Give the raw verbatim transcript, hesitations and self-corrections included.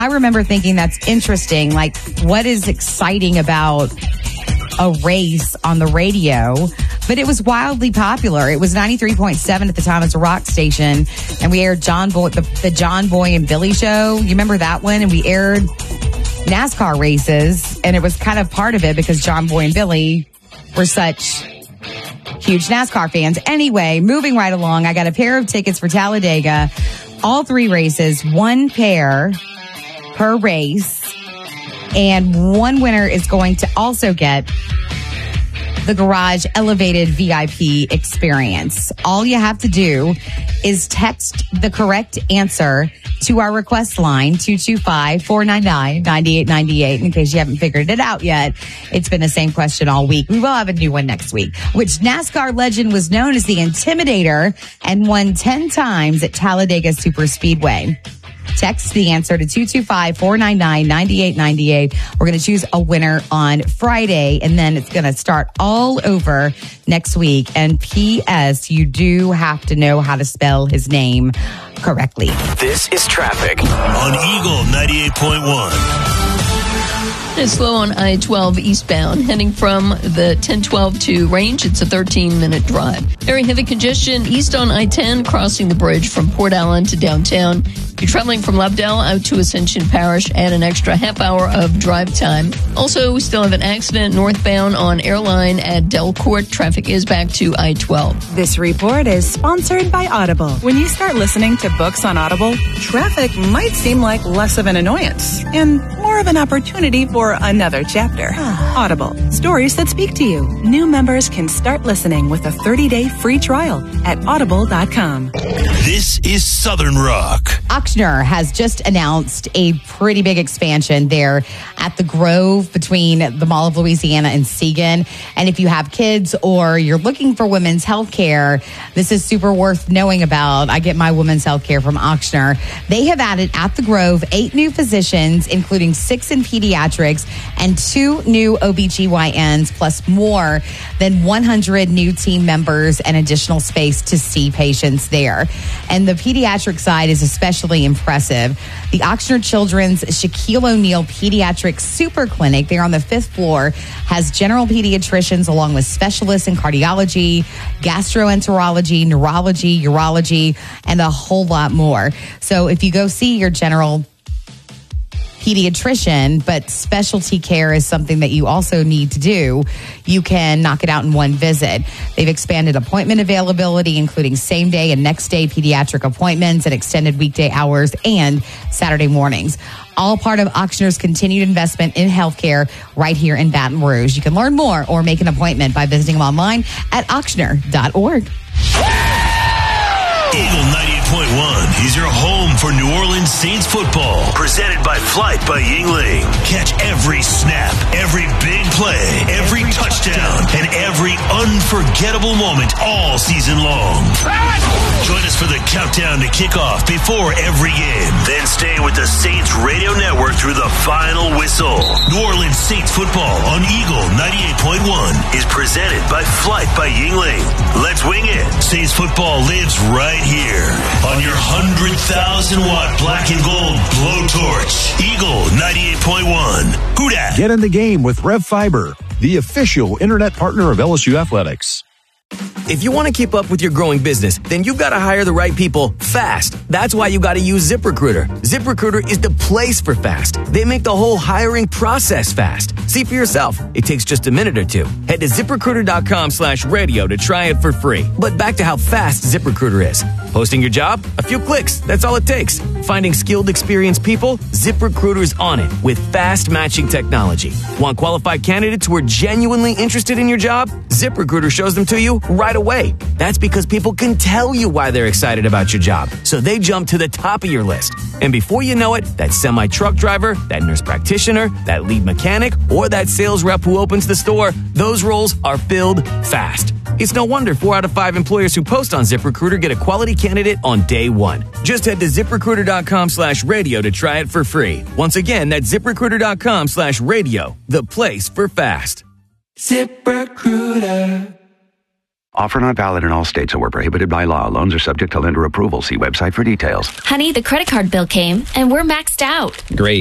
I remember thinking that's interesting. Like, what is exciting about a race on the radio? But it was wildly popular. It was ninety-three point seven at the time. It's a rock station. And we aired John Boy, the, the John Boy and Billy show. You remember that one? And we aired NASCAR races. And it was kind of part of it because John Boy and Billy were such huge NASCAR fans. Anyway, moving right along, I got a pair of tickets for Talladega. All three races, one pair per race. And one winner is going to also get the Garage Elevated V I P experience. All you have to do is text the correct answer to our request line, two two five, four nine nine, nine eight nine eight. In case you haven't figured it out yet, it's been the same question all week. We will have a new one next week. Which NASCAR legend was known as the Intimidator and won ten times at Talladega Superspeedway? Text the answer to two two five, four nine nine, nine eight nine eight. We're going to choose a winner on Friday, and then it's going to start all over next week. And P S, you do have to know how to spell his name correctly. This is traffic on Eagle ninety-eight point one. It's slow on I twelve eastbound, heading from the ten twelve to Range. It's a thirteen-minute drive. Very heavy congestion east on I ten, crossing the bridge from Port Allen to downtown. You're traveling from Lovedale out to Ascension Parish, add an extra half hour of drive time. Also, we still have an accident northbound on Airline at Delcourt. Traffic is back to I twelve. This report is sponsored by Audible. When you start listening to books on Audible, traffic might seem like less of an annoyance and more of an opportunity for another chapter. Audible, stories that speak to you. New members can start listening with a thirty-day free trial at audible dot com. This is Southern Rock. Ochsner has just announced a pretty big expansion there at the Grove between the Mall of Louisiana and Seagan. And if you have kids or you're looking for women's health care, this is super worth knowing about. I get my women's health care from Ochsner. They have added at the Grove eight new physicians, including six in pediatrics and two new O B G Y Ns, plus more than one hundred new team members and additional space to see patients there. And the pediatric side is especially impressive. The Ochsner Children's Shaquille O'Neal Pediatric Super Clinic, there on the fifth floor, has general pediatricians along with specialists in cardiology, gastroenterology, neurology, urology, and a whole lot more. So if you go see your general pediatrician, but specialty care is something that you also need to do, you can knock it out in one visit. They've expanded appointment availability, including same day and next day pediatric appointments and extended weekday hours and Saturday mornings. All part of Ochsner's continued investment in healthcare right here in Baton Rouge. You can learn more or make an appointment by visiting them online at ochsner dot org. Eagle ninety-eight point one is your home for New Orleans Saints football. Presented by Flight by Yingling. Catch every snap, every big play, every touchdown, and every unforgettable moment all season long. Join us for the countdown to kickoff before every game. Then stay with the Saints Radio Network through the final whistle. New Orleans Saints football on Eagle ninety-eight point one is presented by Flight by Yingling. Let's wing it. Saints football lives right here on your one hundred thousand watt black and gold blowtorch. Eagle ninety-eight point one. Who dat? Get in the game with Rev Fiber, the official internet partner of L S U Athletics. If you want to keep up with your growing business, then you've got to hire the right people fast. That's why you got to use ZipRecruiter. ZipRecruiter is the place for fast. They make the whole hiring process fast. See for yourself. It takes just a minute or two. Head to ZipRecruiter.com slash radio to try it for free. But back to how fast ZipRecruiter is. Posting your job? A few clicks. That's all it takes. Finding skilled, experienced people? ZipRecruiter's on it with fast matching technology. Want qualified candidates who are genuinely interested in your job? ZipRecruiter shows them to you right away. That's because people can tell you why they're excited about your job, so they jump to the top of your list. And before you know it, that semi-truck driver, that nurse practitioner, that lead mechanic, or that sales rep who opens the store, those roles are filled fast. It's no wonder four out of five employers who post on ZipRecruiter get a quality candidate on day one. Just head to ZipRecruiter.com slash radio to try it for free. Once again, that's ZipRecruiter.com slash radio, the place for fast. ZipRecruiter. Offer not valid in all states or prohibited by law. Loans are subject to lender approval. See website for details. Honey, the credit card bill came, and we're maxed out. Great.